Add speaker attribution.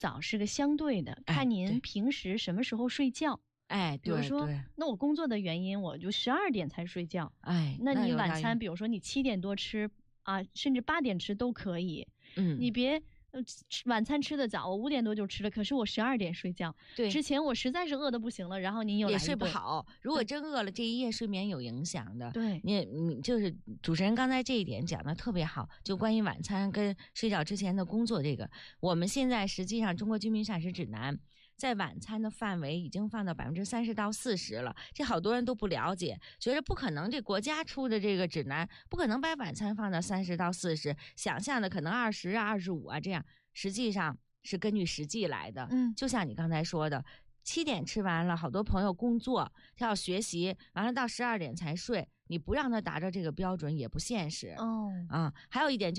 Speaker 1: 早是个相对的，
Speaker 2: 哎
Speaker 1: 看您平时什么时候睡觉。
Speaker 2: 哎，
Speaker 1: 比如说
Speaker 2: 对，
Speaker 1: 那我工作的原因，我就12点才睡觉。
Speaker 2: 哎，
Speaker 1: 那你晚餐，
Speaker 2: 有点
Speaker 1: 比如说你7点多吃啊，甚至8点吃都可以。你
Speaker 2: 嗯，
Speaker 1: 别晚餐吃的早，我5点多就吃了，可是我12点睡觉。
Speaker 2: 对，
Speaker 1: 之前我实在是饿得不行了，然后您又来
Speaker 2: 也睡不
Speaker 1: 一顿。
Speaker 2: 好。如果真饿了，这一夜睡眠有影响的。
Speaker 1: 对，
Speaker 2: 你就是主持人刚才这一点讲的特别好，就关于晚餐跟睡觉之前的工作这个，我们现在实际上中国居民膳食指南在晚餐的范围已经放到30%到40%了，这好多人都不了解，觉得不可能，这国家出的这个指南不可能把晚餐放到30到40，想象的可能20啊、25啊这样，实际上是根据实际来的。就像你刚才说的。7点吃完了，好多朋友工作，他要学习，完了到12点才睡，你不让他达到这个标准也不现实。还有一点